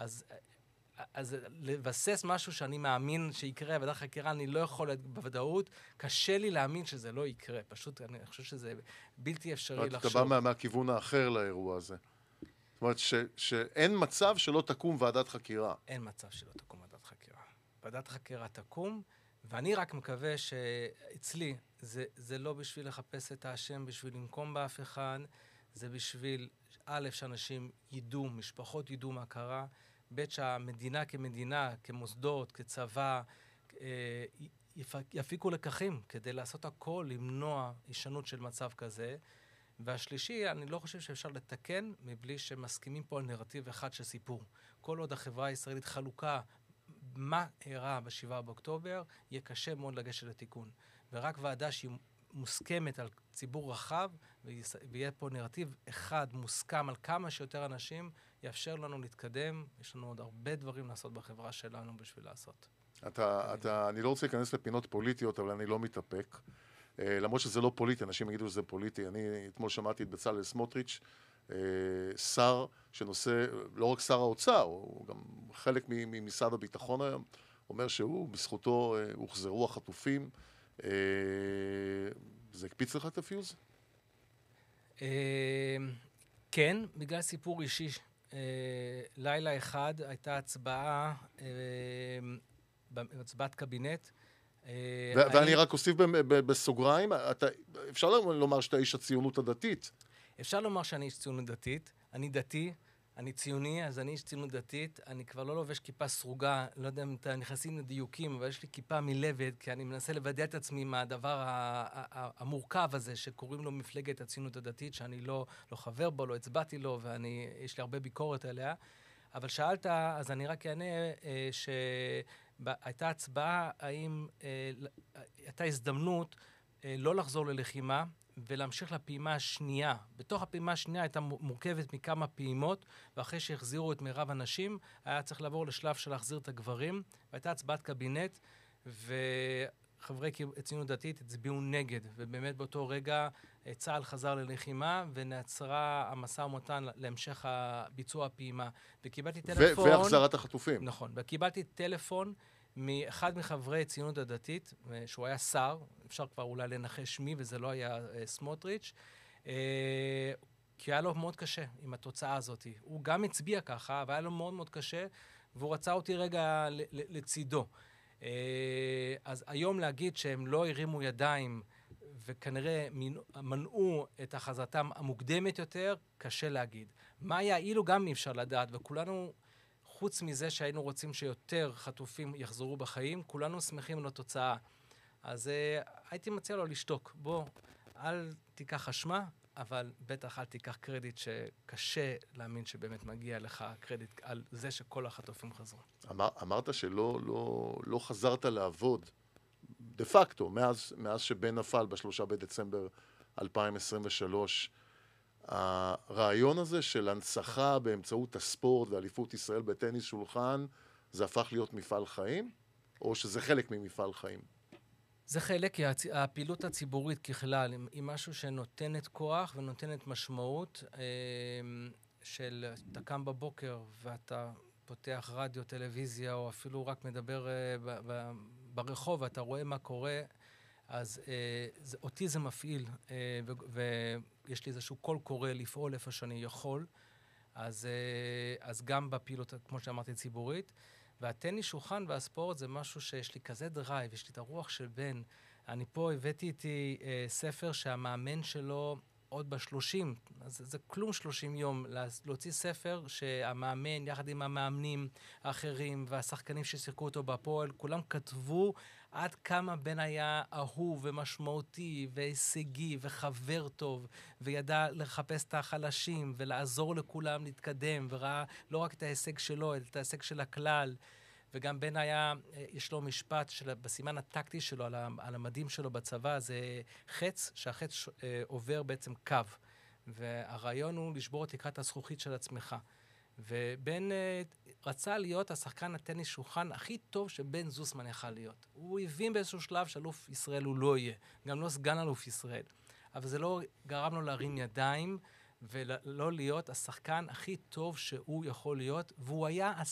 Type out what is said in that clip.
אז לבסס משהו שאני מאמין שיקרה, בדרך חקירה אני לא יכול בוודאות, קשה לי להאמין שזה לא יקרה. פשוט אני חושב שזה בלתי אפשרי לחשוב. אתה בא מהכיוון האחר לאירוע הזה. זאת אומרת שאין מצב שלא תקום ועדת חקירה. אין מצב שלא תקום ועדת חקירה. ועדת חקירה תקום, ואני רק מקווה שאצלי זה לא בשביל לחפש את האשם, בשביל לנקום באף אחד, זה בשביל, א', שאנשים ידעו, משפחות ידעו מה קרה, ב', שהמדינה כמדינה, כמוסדות, כצבא, יפיקו לקחים כדי לעשות הכל, למנוע הישנות של מצב כזה. והשלישי, אני לא חושב שאפשר לתקן מבלי שמסכימים פה על נרטיב אחד של סיפור. כל עוד החברה הישראלית חלוקה מה אירע ב7 באוקטובר, יהיה קשה מאוד לגשת לתיקון. ורק ועדה שהיא מוסכמת על ציבור רחב, ויהיה פה נרטיב אחד מוסכם על כמה שיותר אנשים, יאפשר לנו להתקדם. יש לנו עוד הרבה דברים לעשות בחברה שלנו בשביל לעשות. אני לא רוצה להיכנס לפינות פוליטיות, אבל אני לא מתאפק. למרות שזה לא פוליטי, אנשים יגידו שזה פוליטי. אני אתמול שמעתי את בצלאל סמוטריץ', שר שנושא, לא רק שר האוצר, הוא גם חלק ממשרד הביטחון היום, אומר שהוא, בזכותו הוחזרו החטופים. זה הקפיץ לך את הפיוז? כן, בגלל סיפור אישי. לילה אחד הייתה הצבעת קבינט. ואני רק אוסיף בסוגריים, אפשר לומר שאתה איש הציונות הדתית. אפשר לומר שאני איש ציונות דתית. אני דתי, אני ציוני, אז אני איש ציונות דתית. אני כבר לא לובש כיפה סרוגה, לא יודע אם אתם נכנסים לדיוקים, אבל יש לי כיפה מלבד, כי אני מנסה לוודא את עצמי מהדבר המורכב הזה, שקוראים לו מפלגת הציונות הדתית, שאני לא חבר בו, לא הצבעתי לו, ויש לי הרבה ביקורת עליה. אבל שאלת, אז אני רק אענה שהייתה הצבעה, האם הייתה הזדמנות לא לחזור ללחימה, ולהמשיך לפעימה השנייה. בתוך הפעימה השנייה הייתה מורכבת מכמה פעימות, ואחרי שהחזירו את מירב הנשים, היה צריך לעבור לשלב של להחזיר את הגברים, והייתה הצבעת קבינט, וחברי ציונות דתית הצביעו נגד, ובאמת באותו רגע צה"ל חזר ללחימה, ונעצרה המשא ומתן להמשך ביצוע הפעימה. וקיבלתי טלפון... והחזרת החטופים. נכון, וקיבלתי טלפון מאחד מחברי ציונות הדתית, שהוא היה שר, אפשר כבר אולי לנחש מי, וזה לא היה סמוטריץ', כי היה לו מאוד קשה עם התוצאה הזאת. הוא גם הצביע ככה, אבל היה לו מאוד מאוד קשה, והוא רצה אותי רגע לצידו. אז היום להגיד שהם לא הרימו ידיים, וכנראה מנעו את הכרזתם המוקדמת יותר, קשה להגיד. מה היה אילו גם אי אפשר לדעת, וכולנו... חוץ מזה שהיינו רוצים שיותר חטופים יחזרו בחיים, כולנו שמחים על התוצאה. אז הייתי מציע לו לשתוק. בוא, אל תיקח אשמה, אבל בטח אל תיקח קרדיט שקשה להאמין שבאמת מגיע לך קרדיט על זה שכל החטופים חזרו. אמרת שלא חזרת לעבוד, דה פקטו, מאז שבן נפל ב3 בדצמבר 2023, הרעיון הזה של הנצחה באמצעות הספורט ואליפות ישראל בטניס שולחן, זה הפך להיות מפעל חיים? או שזה חלק ממפעל חיים? זה חלק, כי הפעילות הציבורית ככלל היא משהו שנותנת כוח ונותנת משמעות, של אתה קם בבוקר ואתה פותח רדיו, טלוויזיה, או אפילו רק מדבר ברחוב ואתה רואה מה קורה, אז אותי זה מפעיל, ויש לי איזשהו קול קורא לפעול איפה שאני יכול, אז גם בפעילות, כמו שאמרתי, ציבורית, והטניס שולחן והספורט זה משהו שיש לי כזה דרייב, יש לי את הרוח של בן. אני פה הבאתי איתי ספר שהמאמן שלו עוד ב-30, אז זה כלום 30 יום, להוציא ספר שהמאמן יחד עם המאמנים האחרים והשחקנים ששיחקו אותו בפועל, כולם כתבו עד כמה בן היה אהוב ומשמעותי והישגי וחבר טוב, וידע לחפש את החלשים ולעזור לכולם להתקדם, וראה לא רק את ההישג שלו, אלא את ההישג של הכלל. וגם בן היה, יש לו משפט בסימן הטקטי שלו, על המדים שלו בצבא, זה חץ, שהחץ עובר בעצם קו. והרעיון הוא לשבור את תקרת הזכוכית של עצמך. ובן רצה להיות השחקן הטניס שולחן הכי טוב שבן זוסמן יכל להיות. הוא הבין באיזשהו שלב שאלוף ישראל הוא לא יהיה, גם לא סגן אלוף ישראל. אבל זה לא גרם לו להרים ידיים, ולא להיות השחקן הכי טוב שהוא יכול להיות, והוא היה